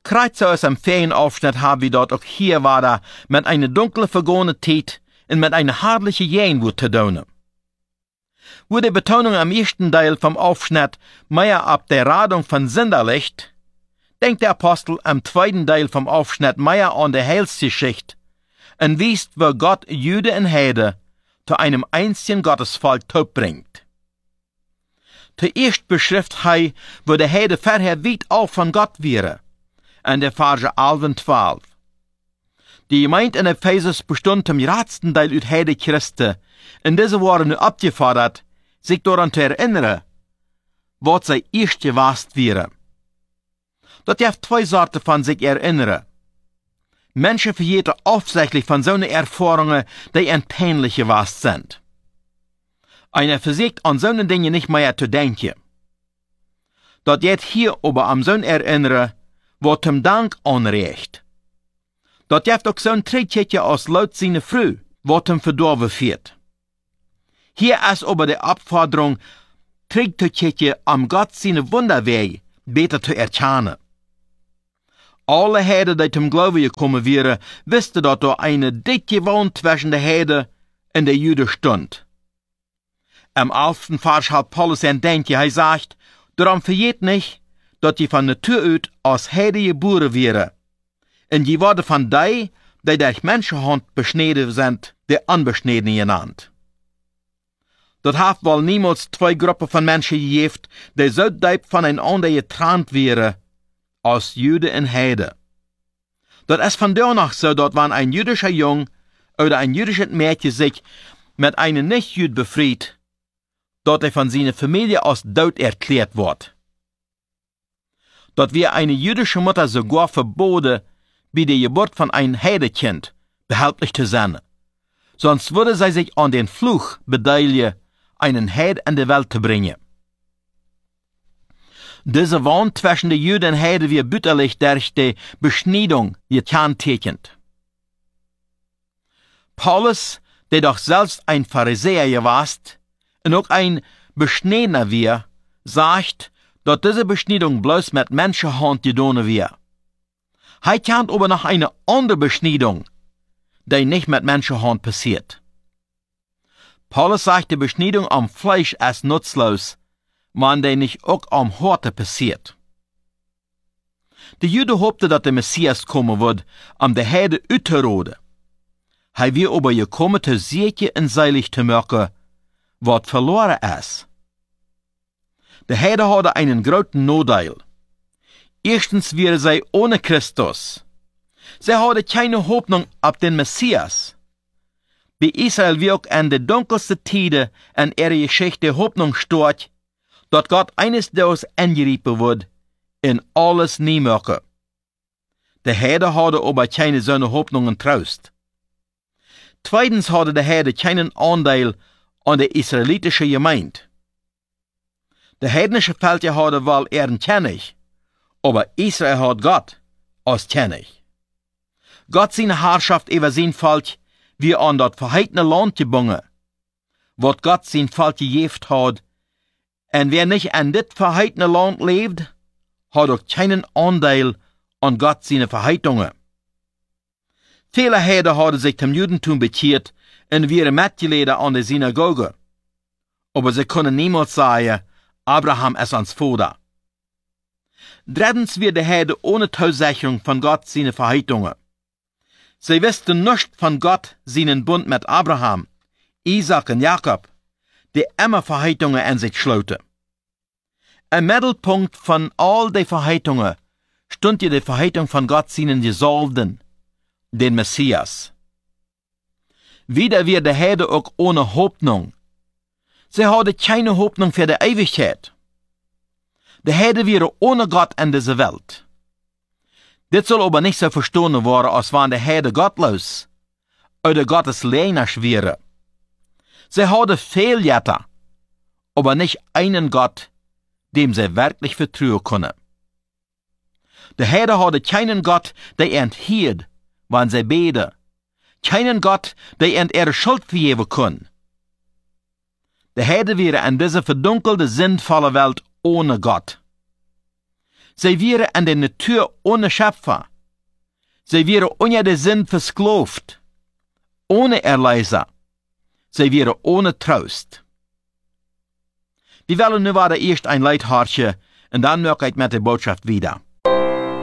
Kreuz aus dem Ferienaufschnitt haben wir dort auch hier war da mit einer dunklen vergangenen Zeit und mit einer herrlichen Gegenwart zu tun. Wo die Betonung am ersten Teil vom Aufschnitt mehr ab der Radung von Sünder liegt, denkt der Apostel am zweiten Teil vom Aufschnitt mehr an die Heilsgeschichte und wiest, wo Gott Juden und Heiden zu einem einzigen Gottesvolk bringt. Zuerst beschrift er, wo der Heide vorher weit auf von Gott wäre, in der Verse 11 und 12. Die Gemeinde in Ephesus bestund zum letzten Teil aus Heide Christen, und diese waren nu abgefordert, sich daran zu erinnern, was sie erst gewast wäre. Dort gibt zwei Sorten von sich erinnern. Menschen verjeten aufsichtlich von so Erfahrungen, die ihnen peinlich gewast sind. Einer versucht an so Dinge nicht mehr zu denken. Dort geht hier aber am so erinnern, was zum Dank anregt. Dort gibt auch so ein Trittchen aus laut seine Früh, was zum Verdorben führt. Hier ist aber die Abforderung, Trittchen am Gott seine Wunderweg besser zu erkennen. Alle Heiden, die zum Glauben gekommen wären, wussten, dass da eine dicke Wand zwischen der Heiden und der Juden stund. Im 11. Vers hat Paulus ein Denken, er sagt, darum vergeht nicht, dass die von Natur aus als Heiden geboren wären. Und die worden von die durch Menschenhand beschnitten sind, der Unbeschnitten genannt. Dort hat wohl niemals zwei Gruppen von Menschen gegeben, die so deep voneinander getrennt wären, als Juden und Heiden. Dort ist von der noch so, dass wenn ein jüdischer Jung oder ein jüdisches Mädchen sich mit einem Nicht-Jüd befreit, dort er von seiner Familie als tot erklärt wird. Dort wir eine jüdische Mutter sogar verboten, bei der Geburt von einem Heidekind behältlich zu sein. Sonst würde sie sich an den Fluch beteiligen, einen Heid in die Welt zu bringen. Diese Wand zwischen den Juden und Heiden wird bütterlich durch die Beschneidung gekennzeichnet. Paulus, der doch selbst ein Pharisäer gewast und auch ein Beschneidener war, sagt, dass diese Beschneidung bloß mit Menschenhand getan wird. Er kennt aber noch eine andere Beschneidung, die nicht mit Menschenhand passiert. Paulus sagt, die Beschneidung am Fleisch ist nutzlos, wenn die nicht auch am Horte passiert. Die Juden hoopten, dass der Messias kommen wird, um die Heiden uitzuroden. Er wird aber gekommen, zu sicher und seilig zu machen, was verloren ist. Die Heiden hadden einen großen Nachteil. Erstens wären sie ohne Christus. Sie hadden keine Hoffnung auf den Messias. Bei Israel wird auch in der dunkelsten Tiden in ihrer Geschichte Hoffnung steht, dass Gott eines Tages eingreifen wird in alles nie machen. Die Heiden hadden aber keine so Hoffnung und Trost. Zweitens hadden die Heiden keinen Anteil an der israelitischen Gemeinde. Die heidnische Völker hadden wohl ihren König, aber Israel hat Gott als König. Gott seine Herrschaft über sein Volk wie an das verheißene Land gebunden, was Gott sein Volk gegeben hat. Und wer nicht in dit verheißene Land lebt, hat auch keinen Anteil an Gott seine Verheißungen. Viele Heiden haben sich zum Judentum bekehrt und wären Mitglieder an der Synagoge. Aber sie können niemals sagen, Abraham ist ans Vater. Drittens wird der Heide ohne Zusicherung von Gott seine Verheißungen. Sie wussten nicht von Gott seinen Bund mit Abraham, Isaac und Jakob, die immer Verheißungen in sich schloten. Im Mittelpunkt von all den Verheißungen stund die Verheißung von Gott seinen Gesalbten, den Messias. Wieder wird der Heide auch ohne Hoffnung. Sie hadden keine Hoffnung für die Ewigkeit. Die Heide wäre ohne Gott in dieser Welt. Dit soll aber nicht so verstanden worden, als wenn der Heide gottlos oder Gottes Lehners wäre. Sie hadden viel Götter, aber nicht einen Gott, dem sie wirklich vertrauen können. Die Heide hadden keinen Gott, der enthielt, wenn sie beten. Keinen Gott, der ihre Schuld vergeben kann. Die Heide wäre in dieser verdunkelte, sinnvolle Welt ohne Gott. Sie wären an der Natur ohne Schöpfer. Sie wären ohne den Sinn versklavt, ohne Erlöser. Sie wären ohne Trost. Wir wollen nu wieder erst ein Leithartje und dann möchte ich mit der Botschaft wieder.